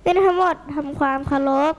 เป็นทั้งหมดทำความเคารพ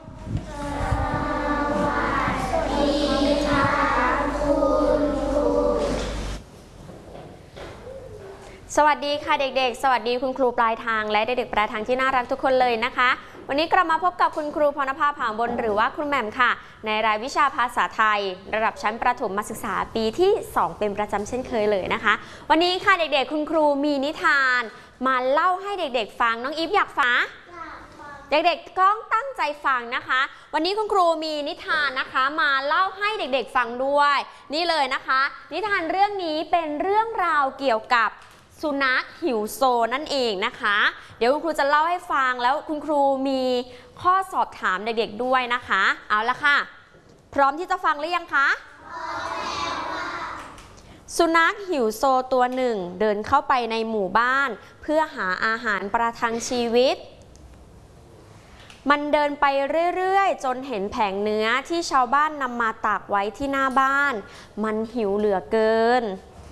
สวัสดีค่ะเด็กๆสวัสดีคุณครูปลายทางและเด็กๆปลายทางที่น่ารักทุกคนเลยนะคะวันนี้กลับมาพบกับคุณครูพรณภาผางบนหรือว่าครูแหม่มค่ะในรายวิชาภาษาไทยระดับชั้นประถมศึกษาปีที่2เป็นประจำเช่นเคยเลยนะคะวันนี้ค่ะเด็กๆคุณครูมีนิทานมาเล่าให้เด็กๆฟังน้องอีฟอยากฟังเด็กๆต้องตั้งใจฟังนะคะวันนี้คุณครูมีนิทานนะคะมาเล่าให้เด็กๆฟังด้วยนี่เลยนะคะนิทานเรื่องนี้เป็นเรื่องราวเกี่ยวกับสุนัขหิวโซนั่นเองนะคะเดี๋ยวคุณครูจะเล่าให้ฟังแล้วคุณครูมีข้อสอบถามเด็กๆด้วยนะคะเอาละค่ะพร้อมที่จะฟังหรือยังคะสุนัขหิวโซตัวหนึ่งเดินเข้าไปในหมู่บ้านเพื่อหาอาหารประทังชีวิตมันเดินไปเรื่อยๆจนเห็นแผงเนื้อที่ชาวบ้านนำมาตากไว้ที่หน้าบ้านมันหิวเหลือเกิน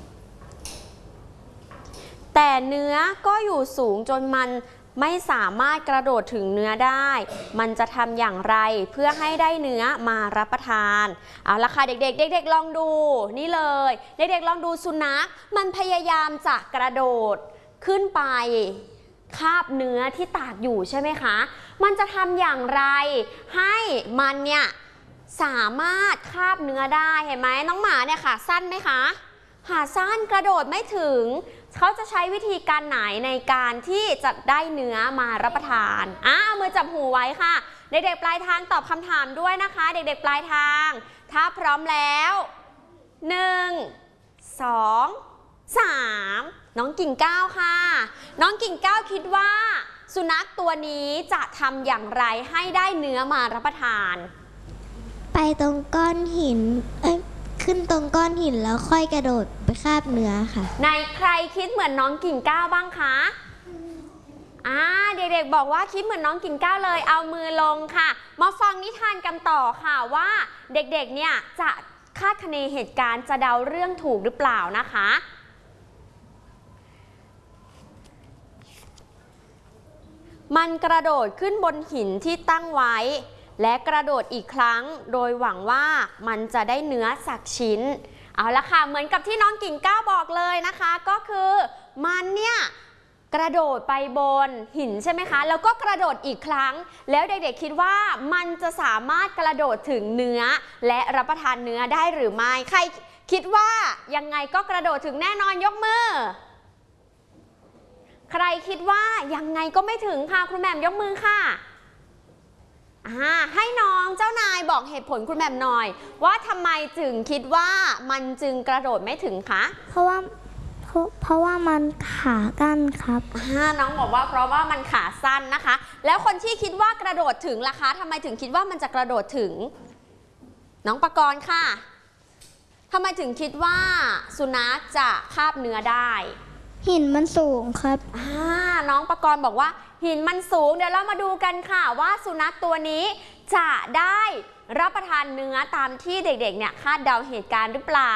แต่เนื้อก็อยู่สูงจนมันไม่สามารถกระโดดถึงเนื้อได้มันจะทำอย่างไรเพื่อให้ได้เนื้อมารับประทานเอาละค่ะเด็กๆเด็กๆลองดูนี่เลยเด็กๆลองดูสุนัขมันพยายามจะกระโดดขึ้นไปคาบเนื้อที่ตากอยู่ใช่ไหมคะมันจะทำอย่างไรให้มันเนี่ยสามารถคาบเนื้อได้เห็นไหมน้องหมาเนี่ยค่ะสั้นไหมคะขาสั้นกระโดดไม่ถึงเขาจะใช้วิธีการไหนในการที่จะได้เนื้อมารับประทานเอามือจับหูไว้ค่ะเด็กๆปลายทางตอบคำถามด้วยนะคะเด็กๆปลายทางถ้าพร้อมแล้ว1 2 3น้องกิ่งก้าวค่ะน้องกิ่งก้าวคิดว่าสุนัขตัวนี้จะทำอย่างไรให้ได้เนื้อมารับประทานไปตรงก้อนหินขึ้นตรงก้อนหินแล้วค่อยกระโดดไปคาบเนื้อค่ะในใครคิดเหมือนน้องกิ่งก้าวบ้างคะเด็กๆบอกว่าคิดเหมือนน้องกิ่งก้าวเลยเอามือลงค่ะมาฟังนิทานกันต่อค่ะว่าเด็กๆเนี่ยจะคาดคะเนเหตุการณ์จะเดาเรื่องถูกหรือเปล่านะคะมันกระโดดขึ้นบนหินที่ตั้งไว้และกระโดดอีกครั้งโดยหวังว่ามันจะได้เนื้อสักชิ้นเอาละค่ะเหมือนกับที่น้องกิ่งก้าวบอกเลยนะคะก็คือมันเนี่ยกระโดดไปบนหินใช่ไหมคะแล้วก็กระโดดอีกครั้งแล้วเด็กๆคิดว่ามันจะสามารถกระโดดถึงเนื้อและรับประทานเนื้อได้หรือไม่ใครคิดว่ายังไงก็กระโดดถึงแน่นอนยกมือใครคิดว่ายังไงก็ไม่ถึงค่ะคุณแหม่มยกมือค่ะให้น้องเจ้านายบอกเหตุผลคุณแหม่มหน่อยว่าทำไมจึงคิดว่ามันจึงกระโดดไม่ถึงคะเพราะว่ามันขาสั้นครับน้องบอกว่าเพราะว่ามันขาสั้นนะคะแล้วคนที่คิดว่ากระโดดถึงล่ะคะทำไมถึงคิดว่ามันจะกระโดดถึงน้องปกรณ์ค่ะทำไมถึงคิดว่าสุนัขจะคาบเนื้อได้หินมันสูงครับน้องปกรณ์บอกว่าหินมันสูงเดี๋ยวเรามาดูกันค่ะว่าสุนัขตัวนี้จะได้รับประทานเนื้อตามที่เด็กๆเนี่ยคาดเดาเหตุการณ์หรือเปล่า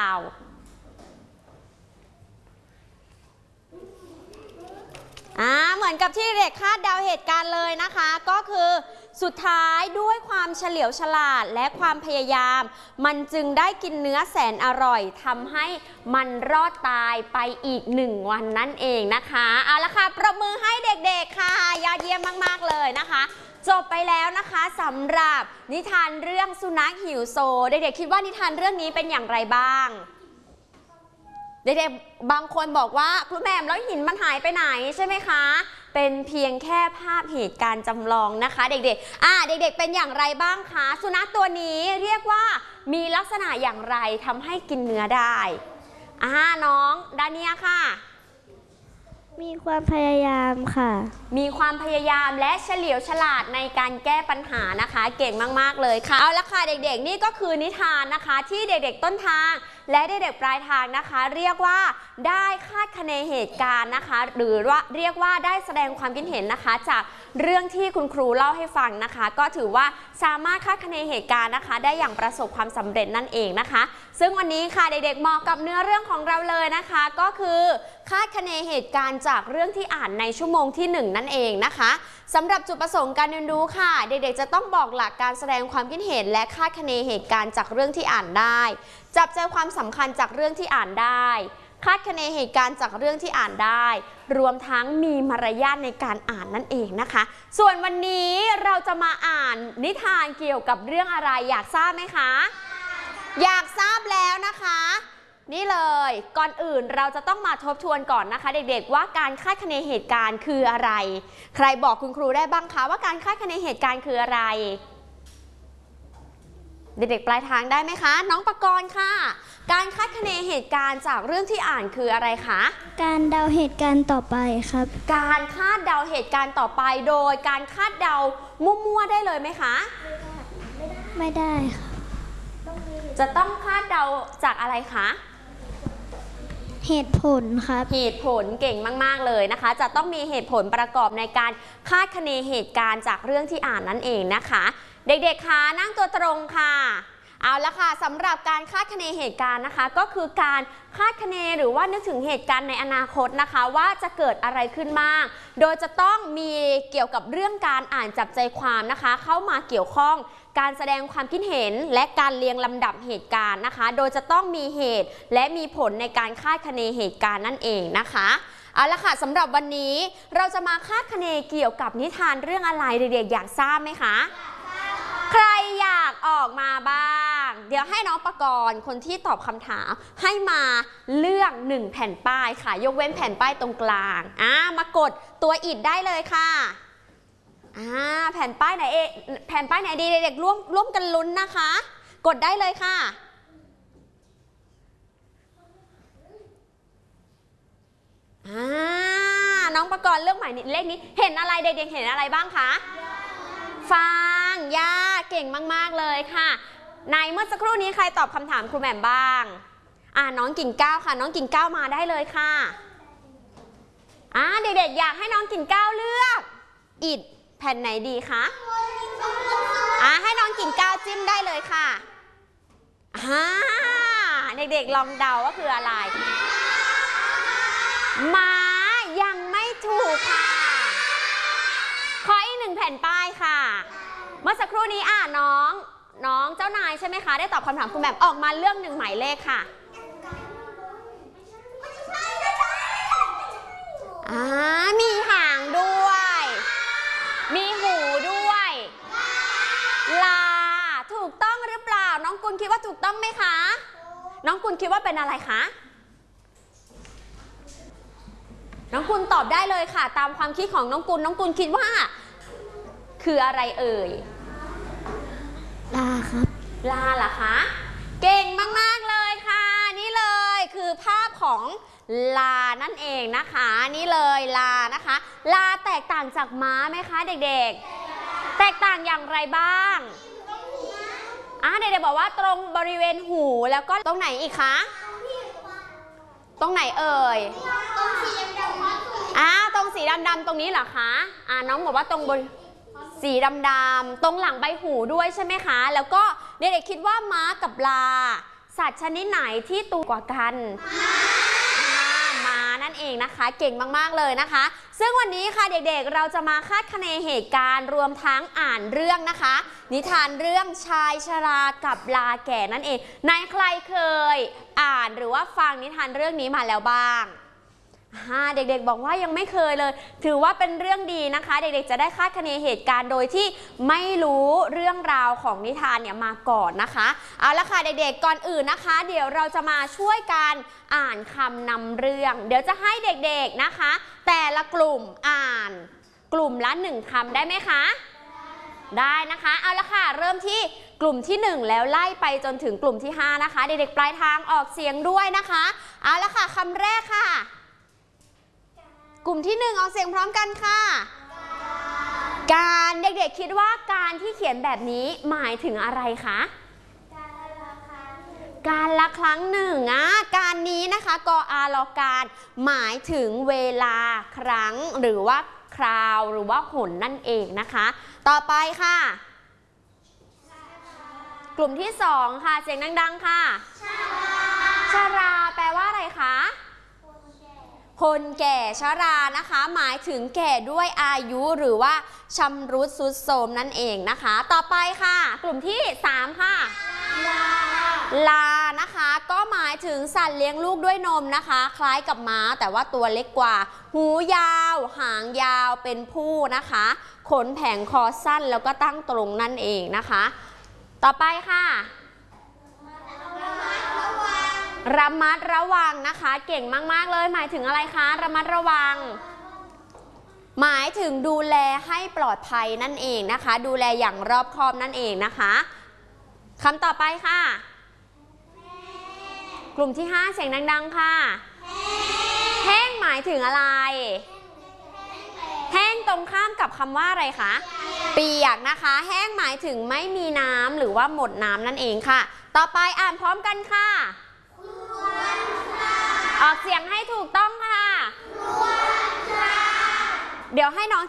เหมือนกับที่เด็กคาดเดาเหตุการณ์เลยนะคะก็คือสุดท้ายด้วยความเฉลียวฉลาดและความพยายามมันจึงได้กินเนื้อแสนอร่อยทำให้มันรอดตายไปอีก1 วันนั่นเองนะคะเอาละค่ะปรบมือให้เด็กๆค่ะยอดเยี่ยมมากๆเลยนะคะจบไปแล้วนะคะสำหรับนิทานเรื่องสุนัขหิวโซเด็กๆคิดว่านิทานเรื่องนี้เป็นอย่างไรบ้างเด็กๆบางคนบอกว่าครูแหม่มแล้วหินมันหายไปไหนใช่ไหมคะเป็นเพียงแค่ภาพเหตุการณ์จำลองนะคะเด็กๆเด็กๆเป็นอย่างไรบ้างคะสุนัขตัวนี้เรียกว่ามีลักษณะอย่างไรทำให้กินเนื้อได้น้องดาเนียค่ะมีความพยายามค่ะมีความพยายามและเฉลียวฉลาดในการแก้ปัญหานะคะเก่งมากๆเลยค่ะเอาละค่ะเด็กๆนี่ก็คือนิทานนะคะที่เด็กๆต้นทางและเด็กๆปลายทางนะคะเรียกว่าได้คาดคะเนเหตุการณ์นะคะหรือว่าเรียกว่าได้แสดงความคิดเห็นนะคะจากเรื่องที่คุณครูเล่าให้ฟังนะคะก็ถือว่าสามารถคาดคะเนเหตุการณ์นะคะได้อย่างประสบความสำเร็จนั่นเองนะคะซึ่งวันนี้ค่ะเด็กๆเหมาะกับเนื้อเรื่องของเราเลยนะคะก็คือคาดคะเนเหตุการณ์จากเรื่องที่อ่านในชั่วโมงที่1นั่นเองนะคะสำหรับจุดประสงค์การเรียนรู้ค่ะเด็กๆจะต้องบอกหลักการแสดงความคิดเห็นและคาดคะเนเหตุการณ์จากเรื่องที่อ่านได้จับใจความสำคัญจากเรื่องที่อ่านได้คาดคะเนเหตุการณ์จากเรื่องที่อ่านได้รวมทั้งมีมารยาทในการอ่านนั่นเองนะคะส่วนวันนี้เราจะมาอ่านนิทานเกี่ยวกับเรื่องอะไรอยากทราบไหมคะอยากทราบแล้วนะคะนี่เลยก่อนอื่นเราจะต้องมาทบทวนก่อนนะคะเด็กๆว่าการคาดคะเนเหตุการณ์คืออะไรใครบอกคุณครูได้บ้างคะว่าการคาดคะเนเหตุการณ์คืออะไรเด็กๆปลายทางได้ไหมคะน้องปกรณ์ค่ะการคาดคะเนเหตุการณ์จากเรื่องที่อ่านคืออะไรคะการเดาเหตุการณ์ต่อไปครับการคาดเดาเหตุการณ์ต่อไปโดยการคาดเดามั่วๆได้เลยไหมคะไม่ได้ค่ะจะต้องคาดเดาจากอะไรคะเหตุผลครับเหตุผลเก่งมากๆเลยนะคะจะต้องมีเหตุผลประกอบในการคาดคะเนเหตุการณ์จากเรื่องที่อ่านนั่นเองนะคะเด็กๆคะนั่งตัวตรงค่ะเอาละค่ะสำหรับการคาดคะเนเหตุการณ์นะคะก็คือการคาดคะเนหรือว่านึกถึงเหตุการณ์ในอนาคตนะคะว่าจะเกิดอะไรขึ้นบ้างโดยจะต้องมีเกี่ยวกับเรื่องการอ่านจับใจความนะคะเข้ามาเกี่ยวข้องการแสดงความคิดเห็นและการเรียงลำดับเหตุการณ์นะคะโดยจะต้องมีเหตุและมีผลในการคาดคะเนเหตุการณ์นั่นเองนะคะเอาละค่ะสำหรับวันนี้เราจะมาคาดคะเนเกี่ยวกับนิทานเรื่องอะไรเด็กๆอยากทราบไหมคะใครอยากออกมาบ้างเดี๋ยวให้น้องปกรณ์คนที่ตอบคำถามให้มาเลือก1แผ่นป้ายค่ะยกเว้นแผ่นป้ายตรงกลางมากดตัวอิฐได้เลยค่ะแผ่นป้ายไหนแผ่นป้ายไหนดีเด็กๆร่วมกันลุ้นนะคะกดได้เลยค่ะน้องปกรณ์เลือกหมายเลขนี้เห็นอะไรเด็กๆเห็นอะไรบ้างคะฟางย่าเก่งมากๆเลยค่ะในเมื่อสักครู่นี้ใครตอบคำถามครูแหม่มบ้างน้องกิ่งก้าวค่ะน้องกิ่งก้าวมาได้เลยค่ะเด็กๆอยากให้น้องกิ่งก้าวเลือกอิฐแผ่นไหนดีคะให้น้องกิ่งก้าวจิ้มได้เลยค่ะเด็กๆลองเดาว่าคืออะไรม้ายังไม่ถูกค่ะขออีก1แผ่นป้ายค่ะเมื่อสักครู่นี้น้องเจ้านายใช่ไหมคะได้ตอบคำถามคุณแหม่มออกมาเลือก1หมายเลขค่ะมีหางด้วยมีหูด้วยลาถูกต้องหรือเปล่าน้องกุลคิดว่าถูกต้องไหมคะน้องกุลคิดว่าเป็นอะไรคะน้องกุลตอบได้เลยค่ะตามความคิดของน้องกุลคิดว่าคืออะไรเอ่ยลาครับลาเหรอคะเก่งมากๆเลยค่ะนี่เลยคือภาพของลานั่นเองนะคะนี่เลยลานะคะลาแตกต่างจากม้าไหมคะเด็กๆแตกต่างอย่างไรบ้างเด็กๆบอกว่าตรงบริเวณหูแล้วก็ตรงไหนอีกคะตรงไหนเอ่ยตรงสีดำตรงนี้เหรอคะน้องบอกว่าตรงบนสีดำๆตรงหลังใบหูด้วยใช่ไหมคะแล้วก็เด็กๆคิดว่าม้ากับลาสัตว์ชนิดไหนที่ตัวกว่ากันม้านั่นเองนะคะเก่งมากๆเลยนะคะซึ่งวันนี้ค่ะเด็กๆเราจะมาคาดคะเนเหตุการณ์รวมทั้งอ่านเรื่องนะคะนิทานเรื่องชายชรากับลาแก่นั่นเองในใครเคยอ่านหรือว่าฟังนิทานเรื่องนี้มาแล้วบ้างเด็กๆบอกว่ายังไม่เคยเลยถือว่าเป็นเรื่องดีนะคะเด็กๆจะได้คาดคะเนเหตุการณ์โดยที่ไม่รู้เรื่องราวของนิทานเนี่ยมาก่อนนะคะเอาละค่ะเด็กๆก่อนอื่นนะคะเดี๋ยวเราจะมาช่วยกันอ่านคำนำเรื่องเดี๋ยวจะให้เด็กๆนะคะแต่ละกลุ่มอ่านกลุ่มละ1คำได้ไหมคะได้นะคะเอาละค่ะเริ่มที่กลุ่มที่1แล้วไล่ไปจนถึงกลุ่มที่5นะคะเด็กๆปลายทางออกเสียงด้วยนะคะเอาละค่ะคำแรกค่ะกลุ่มที่1ออกเสียงพร้อมกันค่ะการเด็กๆคิดว่าการที่เขียนแบบนี้หมายถึงอะไรคะการละครั้งหนึ่งการนี้นะคะกออาลอการหมายถึงเวลาครั้งหรือว่าคราวหรือว่าหนนั่นเองนะคะต่อไปค่ะกลุ่มที่2ค่ะเสียงดังๆค่ะชราแปลว่าอะไรคะคนแก่ชรานะคะหมายถึงแก่ด้วยอายุหรือว่าชำรุดทรุดโทรมนั่นเองนะคะต่อไปค่ะกลุ่มที่3ค่ะลานะคะก็หมายถึงสัตว์เลี้ยงลูกด้วยนมนะคะคล้ายกับม้าแต่ว่าตัวเล็กกว่าหูยาวหางยาวเป็นผู้นะคะขนแผงคอสั้นแล้วก็ตั้งตรงนั่นเองนะคะต่อไปค่ะระมัดระวังนะคะเก่งมากๆเลยหมายถึงอะไรคะระมัดระวังหมายถึงดูแลให้ปลอดภัยนั่นเองนะคะดูแลอย่างรอบคอบนั่นเองนะคะคำต่อไปค่ะกลุ่มที่5เสียงดังๆค่ะแห้งหมายถึงอะไรแห้งตรงข้ามกับคำว่าอะไรคะเปียกนะคะแห้งหมายถึงไม่มีน้ำหรือว่าหมดน้ำนั่นเองค่ะต่อไปอ่านพร้อมกันค่ะออกเสียงให้ถูกต้องค่ะเดี๋ยวให้น้อง